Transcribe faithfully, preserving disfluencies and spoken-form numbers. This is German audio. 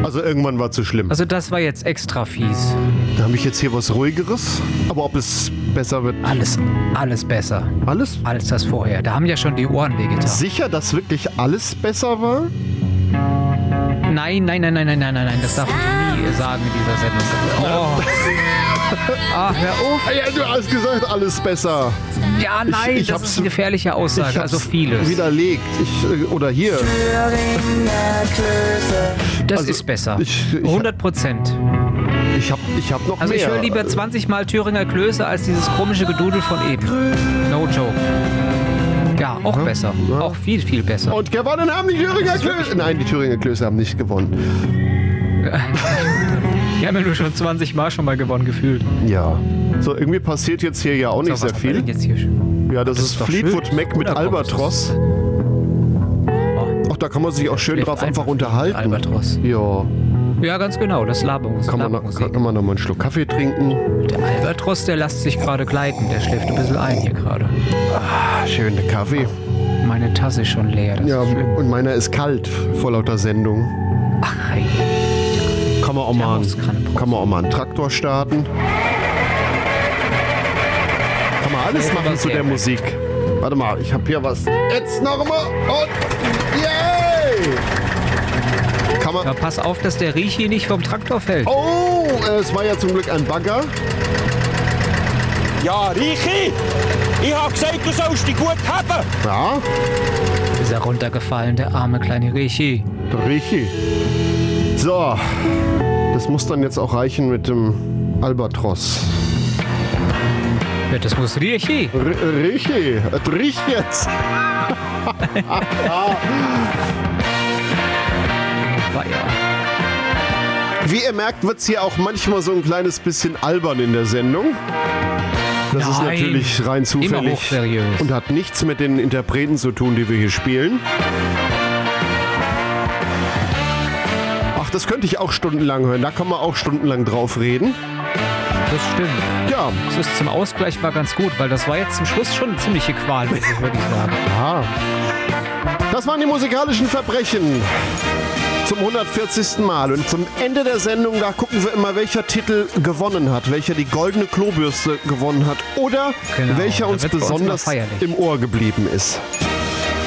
Also irgendwann war zu schlimm. Also das war jetzt extra fies. Da habe ich jetzt hier was Ruhigeres. Aber ob es besser wird? Alles, alles besser. Alles? Als das vorher. Da haben ja schon die Ohren wehgetan. Sicher, dass wirklich alles besser war? Nein, nein, nein, nein, nein, nein, nein. Das darf ich nie sagen in dieser Sendung. Oh. Ach, hör auf. Ja, du hast gesagt, alles besser. Ja, nein, ich, ich das ist eine gefährliche Aussage. Ich also vieles. widerlegt. Ich, oder hier. Das also, ist besser. Ich, ich, hundert Prozent. Ich hab, ich hab noch also mehr. Also ich höre lieber zwanzig Mal Thüringer Klöße als dieses komische Gedudel von eben. No joke. Ja, auch ja, besser. Ja. Auch viel, viel besser. Und gewonnen haben die Thüringer Klöße. Nein, die Thüringer Klöße haben nicht gewonnen. Die haben ja nur schon zwanzig Mal schon mal gewonnen gefühlt. Ja. So, irgendwie passiert jetzt hier ja auch nicht so, sehr viel. Jetzt hier? Ja, das, das ist, ist Fleetwood schön. Mac mit Albatros. Ach, da kann man sich auch schön drauf einfach unterhalten. Albatros. Ja. Ja, ganz genau, das Labermusik. Kann man, noch, kann man noch mal einen Schluck Kaffee trinken? Der Albatros, der lässt sich gerade gleiten. Der schläft ein bisschen ein hier gerade. Ah, schön, der Kaffee. Meine Tasse ist schon leer. Das ja, ist schlimm. Und meiner ist kalt vor lauter Sendung. Ach, hey. Kann man auch mal einen, kann man auch mal einen Traktor starten. Kann man alles ja, machen zu der Musik. Warte mal, ich habe hier was. Jetzt noch mal und yay! Kann man ja, pass auf, dass der Riechi nicht vom Traktor fällt. Oh, es war ja zum Glück ein Bagger. Ja, Riechi! Ich hab gesagt, du sollst dich gut haben. Ja. Ist er runtergefallen, der arme kleine Riechi. Der Riechi. So. Das muss dann jetzt auch reichen mit dem Albatros. Ja, das muss Riechi. R- Riechi. Es riecht jetzt. Ja. Wie ihr merkt, wird es hier auch manchmal so ein kleines bisschen albern in der Sendung. Das Nein, ist natürlich rein zufällig und hat nichts mit den Interpreten zu tun, die wir hier spielen. Ach, das könnte ich auch stundenlang hören. Da kann man auch stundenlang drauf reden. Das stimmt. Ja. Das ist zum Ausgleich war ganz gut, weil das war jetzt zum Schluss schon eine ziemliche Qual, muss ich wirklich sagen. Ja. Das waren die musikalischen Verbrechen. Zum hundertvierzigsten Mal. Und zum Ende der Sendung, da gucken wir immer, welcher Titel gewonnen hat, welcher die goldene Klobürste gewonnen hat oder genau, welcher uns besonders im Ohr geblieben ist.